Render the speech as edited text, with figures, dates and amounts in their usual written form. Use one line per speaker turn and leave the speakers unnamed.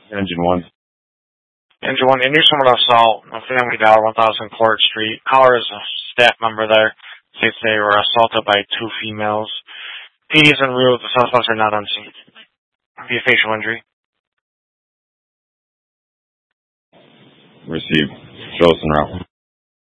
Engine 1.
Engine 1, inducement of assault, Family Dollar, 1000 Court Street. Caller is a staff member there. States they were assaulted by 2 females. PD is en route. The suspects are not on scene. Be a facial injury.
Received. Show us en route.